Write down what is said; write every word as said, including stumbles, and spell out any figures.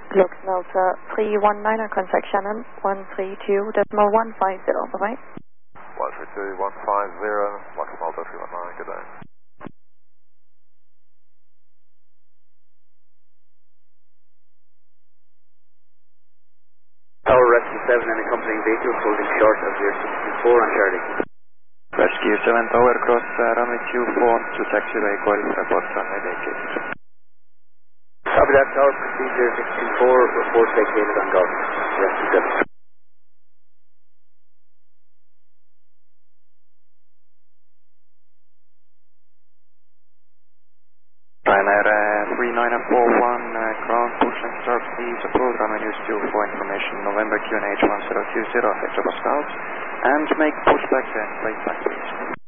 Lux Delta three one nine, contact Shannon one three two decimal one five zero, bye-bye. one three two one five zero, Lux Delta three one nine, good day. Tower Rescue seven and accompanying vehicles holding short of your six two four on Charlie. Rescue seven Tower cross uh, runway two four to taxi vehicle, report runway vacated. Copy that, Tower, procedure six two four, report vacated on Golf. Rescue seven. Ryanair uh, three nine four one, uh, ground push and start please, approved runway news two for information, November Q N H one zero two zero, hectopascals, and make pushback and plate back please.